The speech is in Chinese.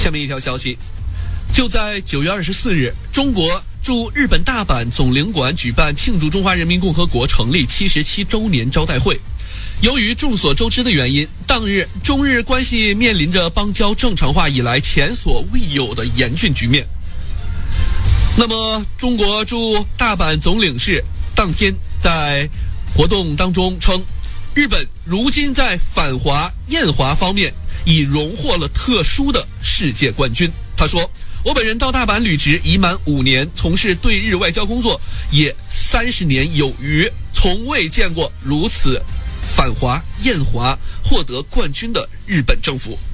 下面一条消息，就在9月24日，中国驻日本大阪总领馆举办庆祝中华人民共和国成立77周年招待会。由于众所周知的原因，当日中日关系面临着邦交正常化以来前所未有的严峻局面。那么，中国驻大阪总领事当天在活动当中称，日本如今在反华厌华方面已荣获了特殊的世界冠军。他说，我本人到大阪履职已满5年，从事对日外交工作也30年有余，从未见过如此反华厌华获得冠军的日本政府。